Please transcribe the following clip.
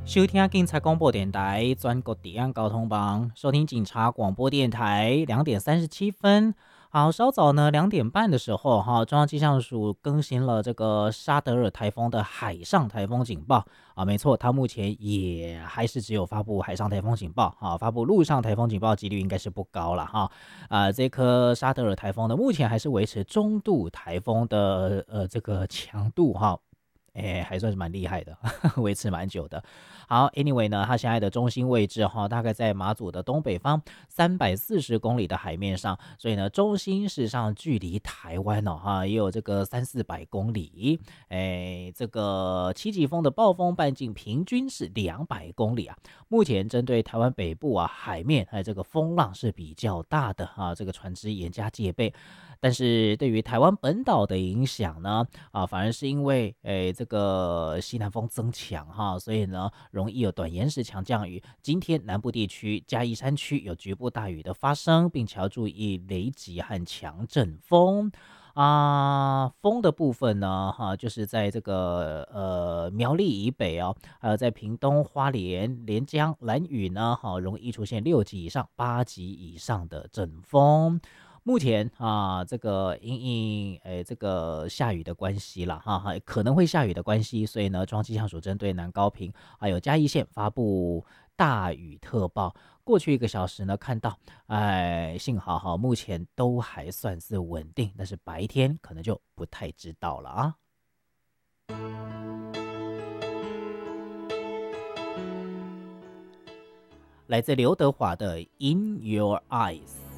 收听警察广播电台全国治安交通网，收听警察广播电台2:37。好，稍早呢2点半的时候，中央气象署更新了这个沙德尔台风的海上台风警报啊，没错，它目前也还是只有发布海上台风警报啊，发布陆上台风警报几率应该是不高了哈。这颗沙德尔台风呢，目前还是维持中度台风的这个强度哈。还算是蛮厉害的，维持蛮久的。好，anyway 呢，它现在的中心位置大概在马祖的东北方340公里的海面上，所以呢，中心事实上距离台湾也有这个300-400公里。这个七级风的暴风半径平均是200公里啊。目前针对台湾北部海面还有这个风浪是比较大的这个船只严加戒备。但是对于台湾本岛的影响呢，反而是因为这个西南风增强所以呢容易有短延时强降雨。今天南部地区嘉义山区有局部大雨的发生，并且要注意雷击和强阵风。风的部分呢，就是在这个苗栗以北还有在屏东、花莲、连江、兰屿呢，容易出现6级以上、8级以上的阵风。目前这个这个下雨的关系啦，可能会下雨的关系，所以呢，中央气象署针对南高屏还有嘉义县发布大雨特报。过去1个小时呢，看到幸好目前都还算是稳定，但是白天可能就不太知道了啊。来自刘德华的《In Your Eyes》。